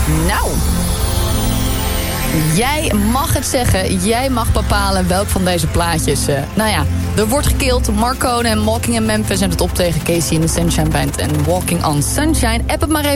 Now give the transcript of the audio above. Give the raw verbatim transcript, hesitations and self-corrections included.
Nou, jij mag het zeggen. Jij mag bepalen welk van deze plaatjes. Uh, nou ja, er wordt gekild. Marcone en Walking in Memphis. En het op tegen Casey in the Sunshine Band en Walking on Sunshine. App het maar even